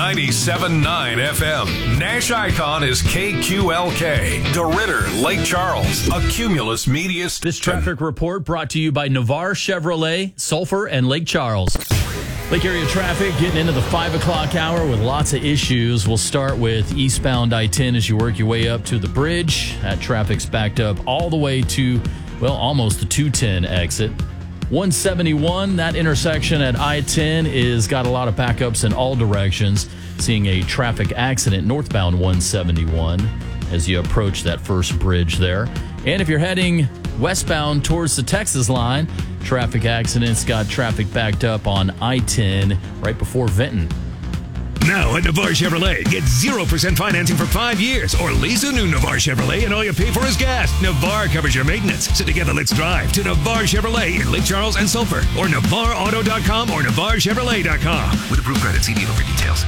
97.9 FM. Nash Icon is KQLK. DeRidder, Lake Charles, a Cumulus Media station. This traffic report brought to you by Navarre Chevrolet, Sulphur, and Lake Charles. Lake area traffic getting into the 5 o'clock hour with lots of issues. We'll start with eastbound I-10 as you work your way up to the bridge. That traffic's backed up all the way to, well, almost the 210 exit. 171, that intersection at I-10 is got a lot of backups in all directions. Seeing a traffic accident northbound 171 as you approach that first bridge there. And if you're heading westbound towards the Texas line, traffic accidents got traffic backed up on I-10 right before Vinton. Now at Navarre Chevrolet, get 0% financing for 5 years or lease a new Navarre Chevrolet and all you pay for is gas. Navarre covers your maintenance. So together, let's drive to Navarre Chevrolet in Lake Charles and Sulphur or NavarreAuto.com or NavarreChevrolet.com. With approved credit, see dealer for details.